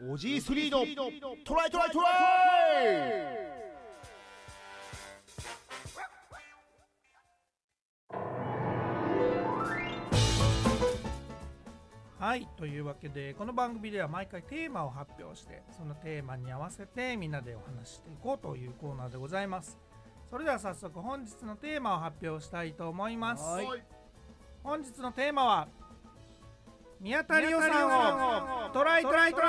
オジー3のトライトライトライ。 はい、というわけでこの番組では毎回テーマを発表して、そのテーマに合わせてみんなでお話していこうというコーナーでございます。それでは早速本日のテーマを発表したいと思います。本日のテーマは宮田理央さんをトライトライトラ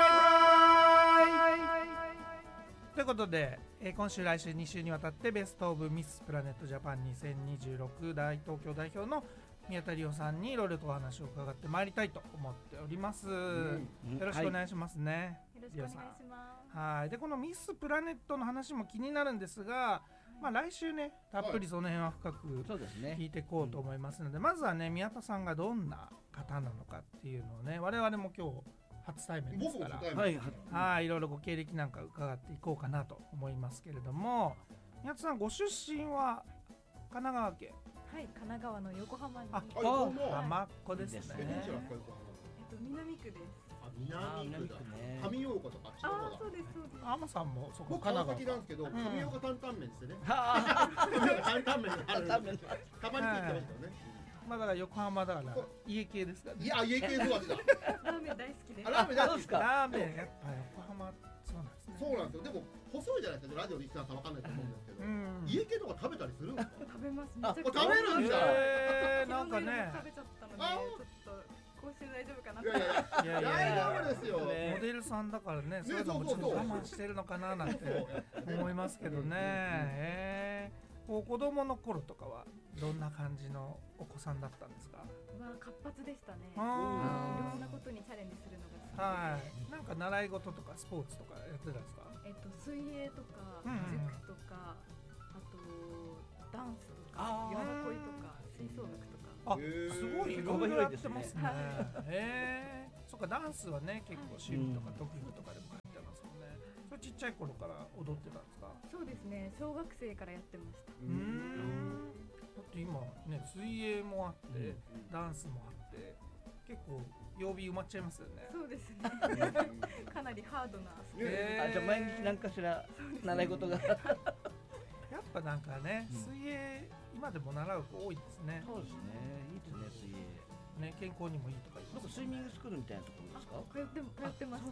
イということで、今週来週2週にわたってベストオブミスプラネットジャパン2026大東京代表の宮田理央さんにいろいろとお話を伺ってまいりたいと思っております。よろしくお願いしますね。 よろしくお願いします。 はい。でこのミスプラネットの話も気になるんですが、来週ねたっぷりその辺は深く聞いていこうと思いますので、まずはね宮田さんがどんな方なのかっていうのをね、我々も今日初対面ですからいろいろご経歴なんか伺っていこうかなと思いますけれども、宮田さんご出身は神奈川県。 はい、神奈川の横浜に。 浜っ子ですね。 南区です。 南区ね。上大岡とか。 そうですそうです。 天さんもそこ僕川崎なんですけど、上岡担々麺ですよね。担々麺ある。たまに聞いてましたよね。 だから横浜だから家系ですからね。 いや家系育ちだ。 ラーメン大好きです。 ラーメン大好きですか。 ラーメンやっぱ横浜そうなんですね。 そうなんですよ。でも細いじゃないですか。ラジオで言ってたかわかんないと思うんですけど、家系とか食べたりするんですか。 食べます。 食べるんだ。 なんかね。 食べちゃったのでちょっと口臭大丈夫かな。 いや大丈夫ですよ。 モデルさんだからね、そういうのもちょっと我慢してるのかななんて思いますけどね。子供の頃とかはどんな感じのお子さんだったんですか。 活発でしたね。いろんなことにチャレンジするのが好きで。 なんか習い事とかスポーツとかやってたんですか。 水泳とか塾とか、あとダンスとか山こいとか吹奏楽とか。 すごいいろいろやってますね。そっか、ダンスはね結構趣味とか特技とかでもやってますもんね。それちっちゃい頃から踊ってたんですか。 そうですね、小学生からやってました。 だって今ね水泳もあってダンスもあって結構曜日埋まっちゃいますよね。 そうですね。かなりハードな。 じゃあ毎日何かしら習い事が。 やっぱなんかね、水泳今でも習う子多いですね。 そうですね、いいですね、水泳ね、健康にもいいとか言います。 なんかスイミングスクールみたいなところですか。 通ってました。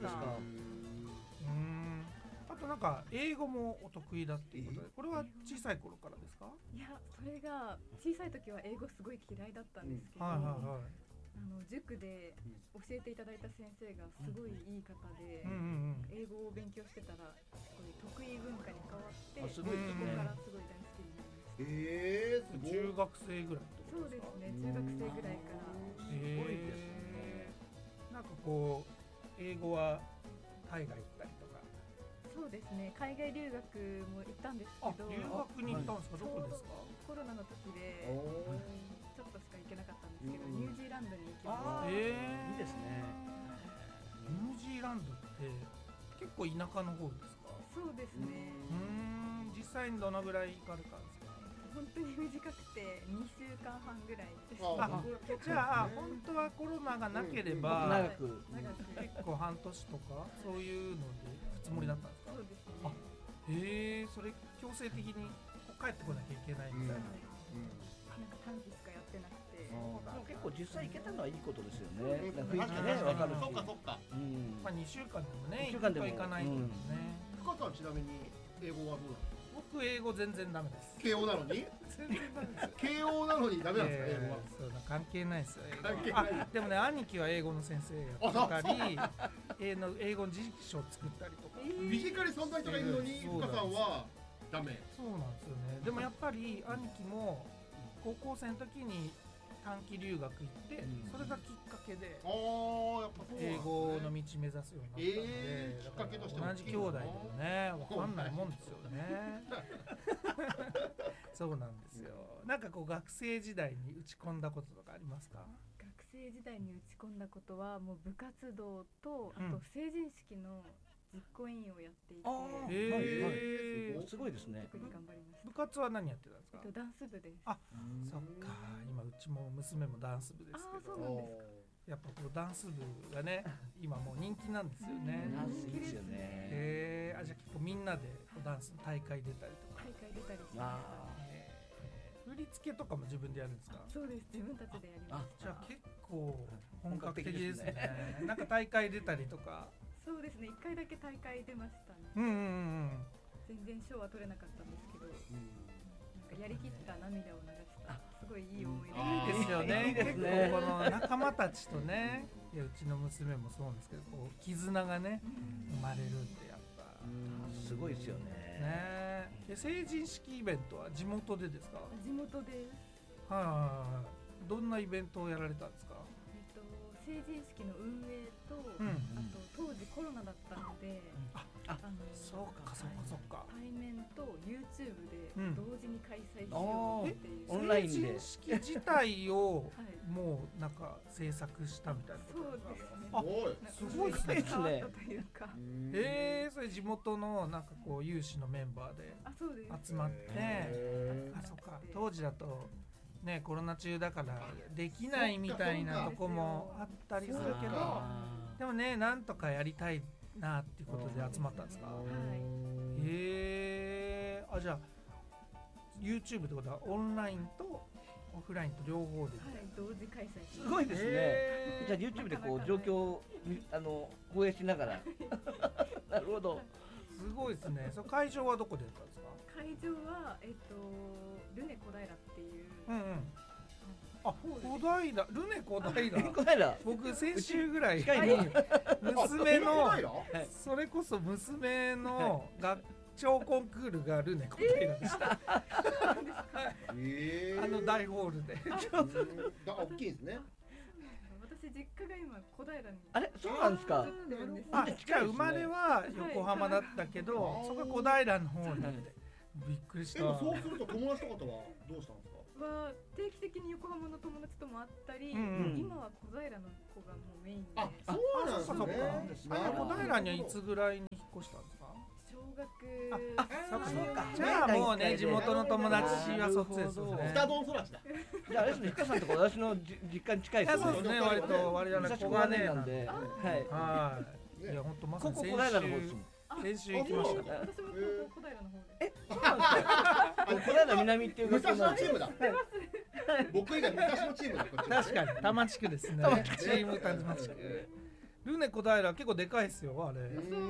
あとなんか英語もお得意だっていうことで、これは小さい頃からですか。 いや、それが小さい時は英語すごい嫌いだったんですけど、塾で教えていただいた先生がすごいいい方で、英語を勉強してたらすごい得意文化に変わって、そこからすごい大好きになりました。 中学生ぐらい。 そうですね、中学生ぐらいから。 すごいですね。なんかこう英語は海外行ったりとか。 そうですね、海外留学も行ったんですけど。 留学に行ったんですか。どこですか。 コロナの時でちょっとしか行けなかったんですけど、ニュージーランドに行きました。 いいですね。 ニュージーランドって結構田舎の方ですか。 そうですね。 実際にどのぐらい行かれたんですか。 本当に短くて2週間半ぐらいです。 じゃあ本当はコロナがなければ長く結構半年とかそういうので行くつもりだったんですか。 そうですね。 それ強制的に帰ってこなきゃいけないみたいな。 なんか短期しかやってなくて。 でも結構実際行けたのはいいことですよね。雰囲気ね、わかるし。 そっかそっか。 2週間でもね、 1週間でも行かないとね。 深さんちなみに英語はどうなんですか。 僕英語全然ダメです。 慶応なのに。 全然ダメです。 慶応なのにダメなんですか、英語は。 そうだ、関係ないですよ。 関係ない。 でもね、兄貴は英語の先生やったり、英語の辞書を作ったりとか。 身近に存在とかいるのに、深さんはダメ。 そうなんですよね。でもやっぱり兄貴も高校生の時に短期留学行って、それがきっかけで英語の道目指すようになったので、 きっかけとして同じ兄弟でもね、分かんないもんですよね。そうなんですよ。なんかこう学生時代に打ち込んだこととかありますか。 学生時代に打ち込んだことはもう部活動と、あと成人式の実行委員をやっていて、 すごいですね。 特に頑張りました。 部活は何やってたんですか。 ダンス部です。 あ、そっか。今うちも娘もダンス部ですけど。 そうなんですか。 やっぱこうダンス部がね今もう人気なんですよね。 ダンスいいですよね。 じゃあ結構みんなでダンスの大会出たりとか。 大会出たりしま振り付けとかも自分でやるんですか？ そうです、自分たちでやります。 じゃあ結構本格的ですね。なんか大会出たりとか。 そうですね、1回だけ大会出ましたね。全然賞は取れなかったんですけど、なんかやりきった涙を流したすごいいい思い出。 いいですよね。結構この仲間たちとね、うちの娘もそうなんですけど、こう絆がね生まれるってやっぱすごいですよね。 成人式イベントは地元でですか？ 地元です。 どんなイベントをやられたんですか？ 成人式の運営と、あと当時コロナだったので、 そうか対面と YouTube で同時に開催しようっていう、 オンラインで成人式自体をもうなんか制作したみたいなことですか？すごいですね。それ地元のなんかこう有志のメンバーで集まって、そうか、当時だとね、コロナ中だからできないみたいなとこもあったりするけど、でもね、なんとかやりたいなっていうことで集まったんですか？じゃあ YouTube ってことはオンラインとオフラインと両方で、 同時開催します。 すごいですね。じゃあ YouTube でこう状況を放映しながらなるほど、 すごいですね。その会場はどこでやったんですか？ 会場はルネ小平っていう、 小平、ルネ小平。僕先週ぐらいに娘のそれこそ娘の学長コンクールがルネ小平でした。大ホールで。 大きいですね。 私実家が今小平に。 あれ、そうなんですか。 じゃあ生まれは横浜だったけど、そこが小平の方に。びっくりした。 そうすると友達とかとはどうしたんですか？ 定期的に横浜の友達とも会ったり、今は小平の子がもうメインで。 そうなんですね。 小平にはいつぐらいに引っ越したんですか？ 小学。 そうか。じゃあもうね、地元の友達はそっちですね。 北丼育ちだ。 じゃああれですね、ひかさんとこ私の実家に近いですね。 そうですね、割と我々小金なんで。 はい。 いや本当まさにここ小平の方ですもん。 先週行きました。 私も小平の方で。 そうなんですか。小平南っていう武蔵野チームだ。僕以外武蔵野チームだ。 確かに多摩地区ですね。チーム多摩地区。ルネ小平結構でかいですよあれ。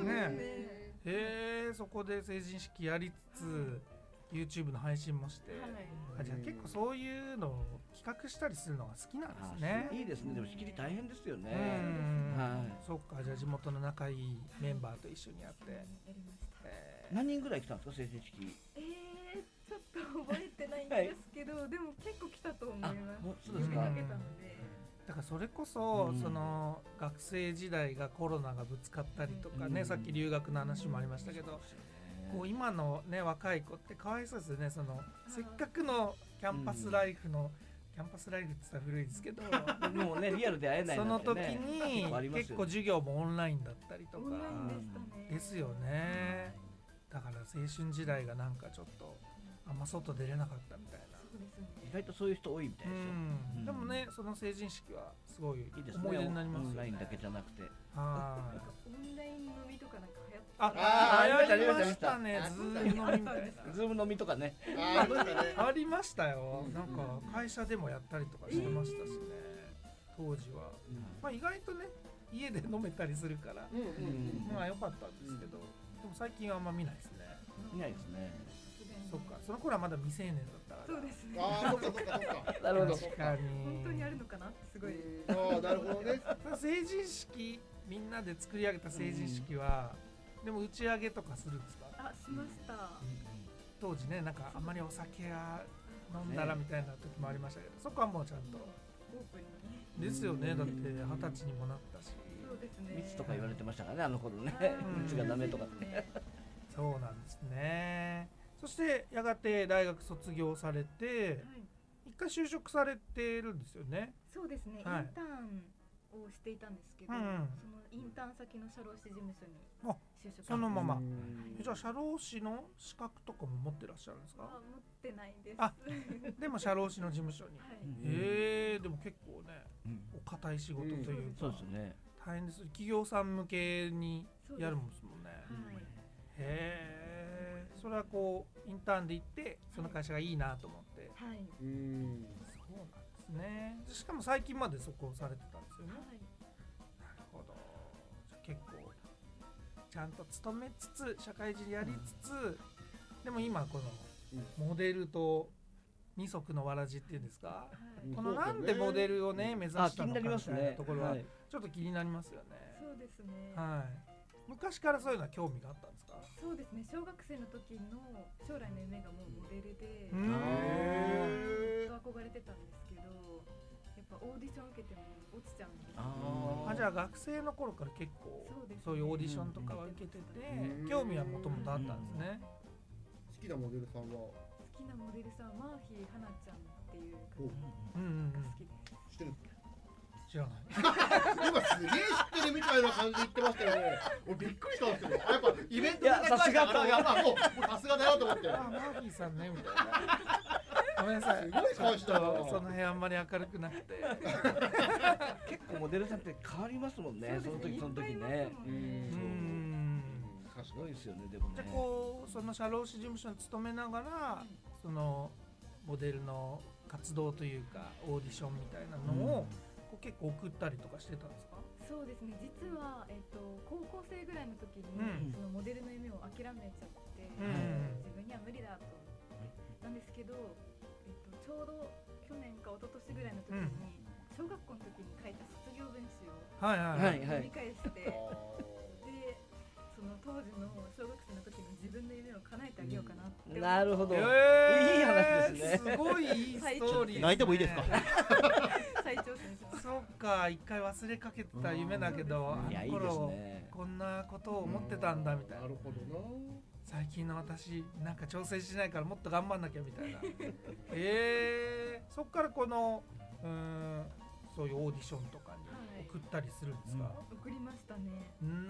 ね。そこで成人式やりつつ YouTube の配信もして。じゃあ結構そういうのを企画したりするのが好きなんですね。 いいですね。でも仕切り大変ですよね。 そっか、じゃあ地元の仲いいメンバーと一緒にやって。 何人ぐらい来たんですか、成人式？ ちょっと覚えてないんですけど、でも結構来たと思います。 そうですか。 だからそれこそその学生時代がコロナがぶつかったりとかね、さっき留学の話もありましたけど、こう今のね若い子ってかわいそうですよね。そのせっかくのキャンパスライフのキャンパスライフって言ったら古いですけど、 もうねリアルで会えないその時に結構授業もオンラインだったりとかですよね。だから青春時代がなんかちょっとあんま外出れなかったみたいな。 意外とそういう人多いみたいですよ。 でもね、その成人式はすごい思い出になりますよね。 オンラインだけじゃなくて。 オンライン飲みとかなんか流行って流行りましたね。ズーム飲みみたいな。 ズーム飲みとかね。 ありましたよ。なんか会社でもやったりとかしてましたしね。当時は。まあ意外とね家で飲めたりするからまあ良かったんですけど、でも最近はあんま見ないですね。 見ないですね。 そっか、その頃はまだ未成年だったから。 そうですね。 そっか。 なるほど。 確かに。 本当にあるのかなってすごい。 なるほどね。 成人式みんなで作り上げた成人式は、でも打ち上げとかするんですか？ しました。 当時ね、なんかあんまりお酒が飲んだらみたいな時もありましたけど、そこはもうちゃんと。 オープンに。ですよね。だって20歳にもなったし。 そうですね。 密とか言われてましたからね、あの頃ね。密がダメとかね。 そうなんですね。そしてやがて大学卒業されて、一回就職されてるんですよね。 そうですね。インターンをしていたんですけど、 そのインターン先の社労士事務所に就職。 そのまま。じゃあ社労士の資格とかも持ってらっしゃるんですか？ 持ってないです。 でも社労士の事務所に。でも結構ね、お堅い仕事というか、 そうですね。 大変です。企業さん向けにやるもんですもんね。それはこうインターンで行ってその会社がいいなと思って。そうなんですね。しかも最近までそこをされてたんですよね。なるほど。じゃ結構ちゃんと勤めつつ社会人やりつつ、でも今このモデルと二足のわらじっていうんですか、このなんでモデルをね目指したのかみたいなところはちょっと気になりますよね。 そうですね。 昔からそういうのは興味があったんですか？ そうですね。小学生の時の将来の夢がもうモデルで、ずっと憧れてたんですけど、やっぱオーディション受けても落ちちゃうんですよ。 じゃあ学生の頃から結構そういうオーディションとかは受けてて、興味はもともとあったんですね。 好きなモデルさんは？ 好きなモデルさんマーフィー花ちゃんっていう方が好きです。 知ってるんですか？ 知らない。 今すげえ知ってるみたいな感じで言ってましたよね。俺びっくりしたんですけど、やっぱイベントでさすがやっぱもうさすがだなと思って。 マーフィーさんねみたいな。ごめんなさい。 すごい顔したな。 その辺あんまり明るくなくて。 結構モデルさんって変わりますもんね。その時その時ね。すごいですよね。でもね。 じゃこうその社労士事務所に勤めながら、そのモデルの活動というかオーディションみたいなのを結構送ったりとかしてたんですか？ そうですね。実は高校生ぐらいの時にそのモデルの夢を諦めちゃって、自分には無理だと思ったんですけど、ちょうど去年か一昨年ぐらいの時に小学校の時に書いた卒業文集を読み返して、でその当時の小学生の時の自分の夢を叶えてあげようかなって思って。 なるほど。いい話ですね。 すごいいいストーリー。 泣いてもいいですか？ 再挑戦します。 そうか、一回忘れかけてた夢だけど、あの頃こんなことを思ってたんだみたいな。 なるほどな。 最近の私なんか挑戦しないからもっと頑張んなきゃみたいな。そっからこのそういうオーディションとかに送ったりするんですか？ 送りましたね。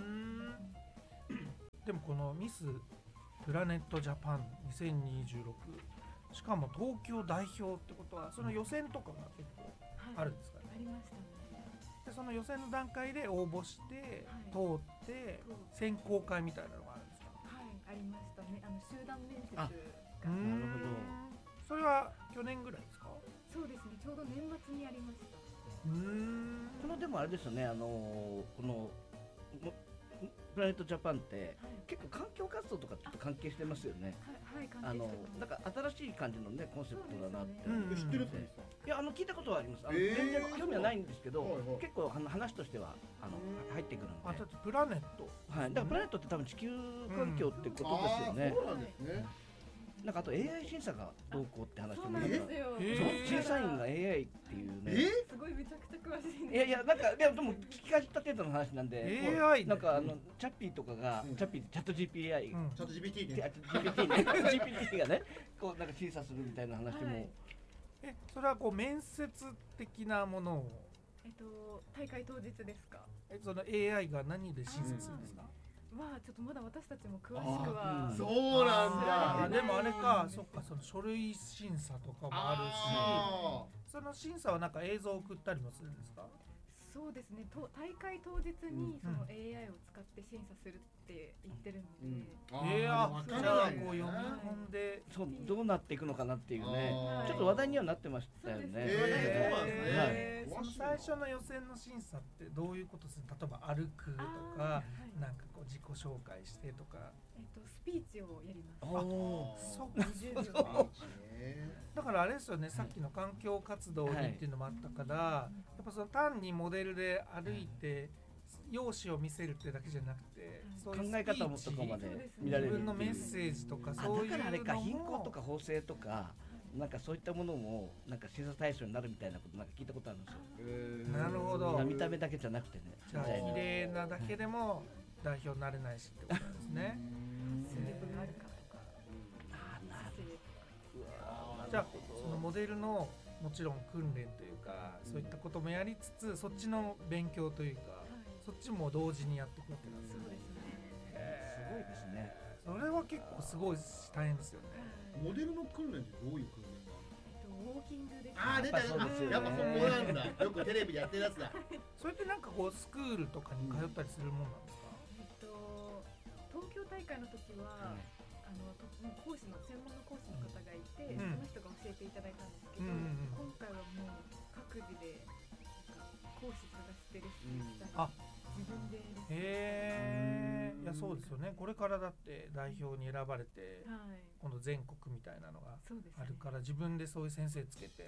でもこのミスプラネットジャパン2026、しかも東京代表ってことはその予選とかが結構あるんですかね？ ありましたね。 でその予選の段階で応募して通って選考会みたいなのがあるんですか？ ありましたね。集団面接が。 なるほど。 それは去年ぐらいですか？ そうですね。ちょうど年末にありました。 このでもあれですよね。このプラネットジャパンって結構環境活動とかちょっと関係してますよね。なんか新しい感じのねコンセプトだなって。 知ってるんですか？ いや聞いたことはあります。全然興味はないんですけど、結構話としては入ってくるんで。 だってプラネット。 はい。だからプラネットって多分地球環境ってことですよね。 そうなんですね。 なんかあと AI 審査がどうこうって話もなんですよ。 審査員が AI っていうね。 すごいめちゃくちゃ詳しい。 いやなんかでも聞き返した程度の話なんで。 AI なんかチャッピーとかがチャッピーチャット GPI チャット GPT ね。 GPT がねこうなんか審査するみたいな話も。 それはこう面接的なものを。 大会当日ですか？ その AI が何で審査するんですか？ ちょっとまだ私たちも詳しくは。 そうなんだ。 でもあれか、そっか、その書類審査とかもあるし、その審査はなんか映像を送ったりもするんですか？ そうですね。大会当日にその AI を使って審査するって言ってるので。 じゃあこう読み込んで、 そうどうなっていくのかなっていうね。ちょっと話題にはなってましたよね。 その最初の予選の審査ってどういうことする？例えば歩くとか、なんかこう自己紹介してとか。 スピーチをやります。 そうか。 20秒。 だからあれですよね、さっきの環境活動にっていうのもあったから、やっぱその単にモデルで歩いて容姿を見せるってだけじゃなくて、 考え方もとかまで見られる。 自分のメッセージとかそういうのも。 だからあれか、貧困とか法制とかなんかそういったものもなんか審査対象になるみたいなことなんか聞いたことあるんですよ。 なるほど。 見た目だけじゃなくてね。 じゃあ綺麗なだけでも代表になれないしってことなんですね。 があるかとか。 じゃあそのモデルのもちろん訓練というか、そういったこともやりつつそっちの勉強というか、そっちも同時にやっていくわけなんですよ。 そうですね。 すごいですね。 それは結構すごい大変ですよね。 モデルの訓練ってどういう訓練？ ウォーキングです。 ああ、出た出た。やっぱそこなんだ。よくテレビでやってるやつだ。 それってなんかこうスクールとかに通ったりするもんなんですか？ 東京大会の時は、講師の専門の講師の方がいて、その人が教えていただいたんですけど、今回はもう各自で講師探してる人たち、自分で。 いやそうですよね。これからだって代表に選ばれて、今度全国みたいなのがあるから、自分でそういう先生つけて。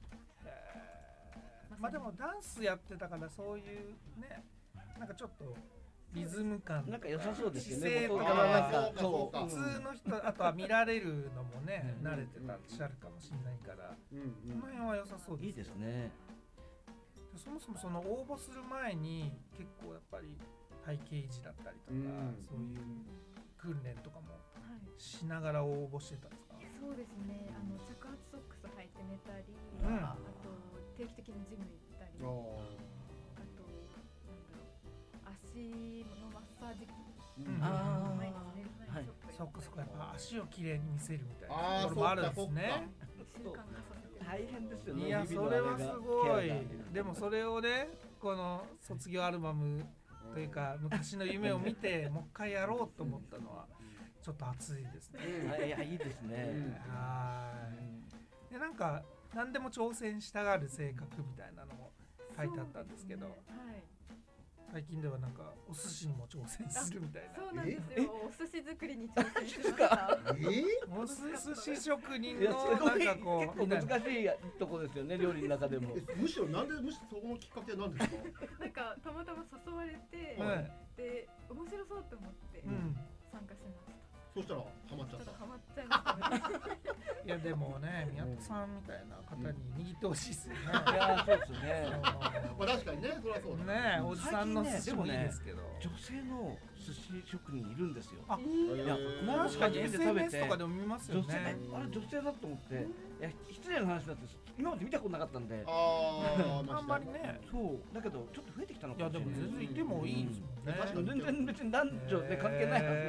まあでもダンスやってたからそういうね、なんかちょっとリズム感なんか良さそうですよね。 姿勢とかなんか普通の人、あとは見られるのもね、慣れてらっしゃるかもしれないから、この辺は良さそうです。 いいですね。 そもそもその応募する前に結構やっぱり体型維持だったりとか、そういう訓練とかもしながら応募してたんですか？ そうですね。着圧ソックス履いて寝たり、あと定期的にジム行ったり、あと足のマッサージ機、毎日寝る前にちょっと。 そっかそっか、やっぱ足をきれいに見せるみたいなところもあるんですね。 大変ですよね。 いや、それはすごい。でもそれをね、この卒業アルバムというか昔の夢を見てもう一回やろうと思ったのはちょっと熱いですね。 いや、いいですね。 で、なんか何でも挑戦したがる性格みたいなのも書いてあったんですけど、最近ではなんかお寿司にも挑戦するみたいな。 そうなんですよ。お寿司作りに挑戦しました。 お寿司職人のなんかこう結構難しいとこですよね、料理の中でも。 むしろそこのきっかけは何ですか？ なんかたまたま誘われて、で面白そうと思って参加しました。 そしたらハマっちゃった。 ハマっちゃいましたね。 いやでもね、宮田さんみたいな方に握ってほしいですよね。 いや、そうですね。 まあ確かにね、それはそうだね。おじさんの寿司もいいですけど、 女性の寿司職人いるんですよ。 いや、確かに SNS とかでも見ますよね。 あれ女性だと思って、いや失礼な話だって今まで見たことなかったんで。 あんまりね。 そうだけどちょっと増えてきたのかもしれない。 いやでも全然いてもいいですもんね。 全然別に男女で関係ないはず。